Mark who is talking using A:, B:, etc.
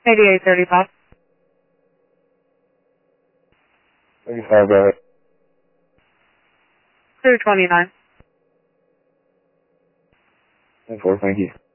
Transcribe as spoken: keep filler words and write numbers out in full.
A: eighty-eight thirty-five.
B: thirty-five, got it.
A: two twenty-nine.
B: ten four, thank you.